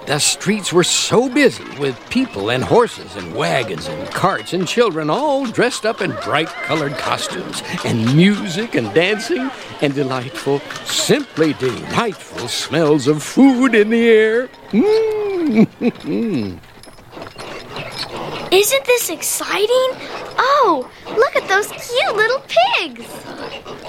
The streets were so busy with people and horses and wagons and carts and children all dressed up in bright-colored costumes and music and dancing and delightful, simply delightful smells of food in the air. Isn't this exciting? Oh, look at those cute little pigs.